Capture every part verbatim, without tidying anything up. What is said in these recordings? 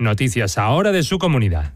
noticias ahora de su comunidad.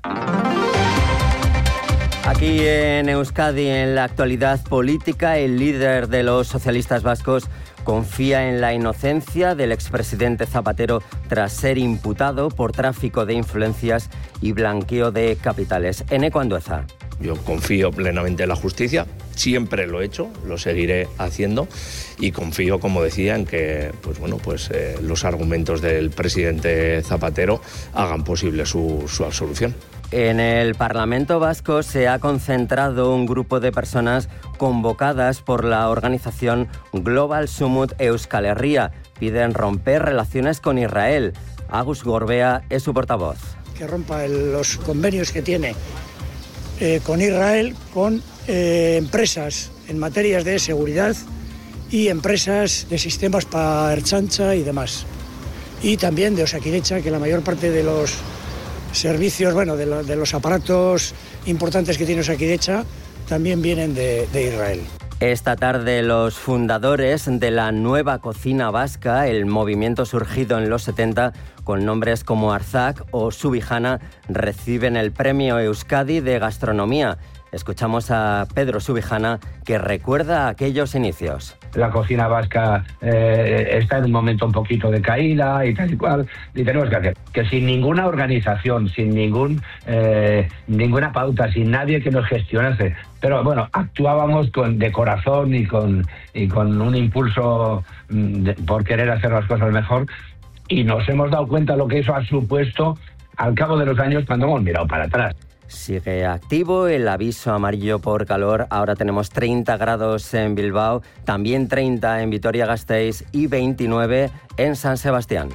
Aquí en Euskadi, en la actualidad política, el líder de los socialistas vascos confía en la inocencia del expresidente Zapatero tras ser imputado por tráfico de influencias y blanqueo de capitales. Eneco Andueza. Yo confío plenamente en la justicia, siempre lo he hecho, lo seguiré haciendo y confío, como decía, en que pues bueno, pues, eh, los argumentos del presidente Zapatero hagan posible su, su absolución. En el Parlamento Vasco se ha concentrado un grupo de personas convocadas por la organización Global Summit Euskal Herria. Piden romper relaciones con Israel. Agus Gorbea es su portavoz. Que rompa el, los convenios que tiene eh, con Israel, con eh, empresas en materias de seguridad y empresas de sistemas para Ertzaintza y demás. Y también de Osakidetza, que la mayor parte de los servicios, bueno, de, lo, de los aparatos importantes que tiene Osakidetza también vienen de, de Israel. Esta tarde los fundadores de la nueva cocina vasca, el movimiento surgido en los setenta con nombres como Arzak o Subijana, reciben el premio Euskadi de Gastronomía. Escuchamos a Pedro Subijana, que recuerda aquellos inicios. La cocina vasca eh, está en un momento un poquito de caída y tal y cual, y tenemos que hacer que sin ninguna organización, sin ningún eh, ninguna pauta, sin nadie que nos gestionase, pero bueno, actuábamos con, de corazón y con, y con un impulso de, por querer hacer las cosas mejor, y nos hemos dado cuenta de lo que eso ha supuesto al cabo de los años cuando hemos mirado para atrás. Sigue activo el aviso amarillo por calor. Ahora tenemos treinta grados en Bilbao, también treinta en Vitoria-Gasteiz y veintinueve en San Sebastián.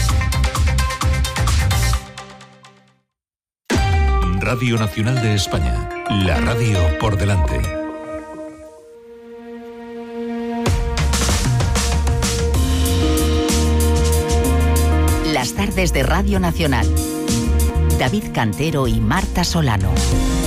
Radio Nacional de España, la radio por delante. Las tardes de Radio Nacional. David Cantero y Marta Solano.